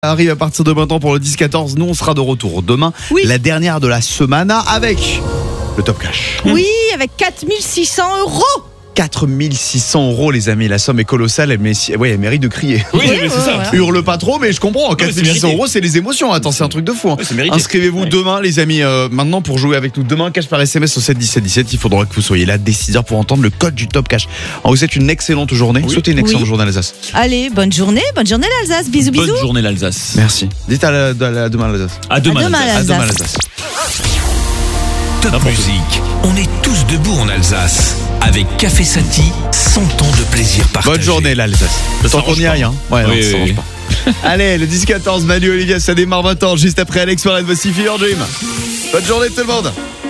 Arrive à partir de maintenant pour le 10-14. Nous, on sera de retour demain. Oui. La dernière de la semaine avec le Top Cash. Oui, avec 4600 €. 4600 €, les amis. La somme est colossale, mais elle mérite de crier. Oui, mais c'est ça. voilà. Hurle pas trop, mais je comprends. 4600 €, c'est les émotions. Attends, c'est un truc de fou. Ouais, c'est mérité. Inscrivez-vous demain, les amis. Maintenant, pour jouer avec nous demain, cash par SMS au 7 17 17. Il faudra que vous soyez là dès 6h pour entendre le code du Top Cash. On vous souhaite une excellente journée. Souhaitez une excellente journée à l'Alsace. Allez, bonne journée l'Alsace. Bisous, bisous. Bonne journée l'Alsace. Merci. Dites à demain l'Alsace. À demain. À demain, l'Alsace. À demain Alsace. l'Alsace. Top musique. On est tous debout en Alsace. Avec Café Sati, 100 ans de plaisir partagé. Bonne journée l'Alsace. Ça Tant qu'on s'arrange y pas. aille, hein. Ouais, Oui, non, ça oui, s'arrange oui. pas. Allez, le 10-14, Manu Olivia, ça démarre maintenant, juste après Alex Warren, voici Fever Dream. Bonne journée tout le monde.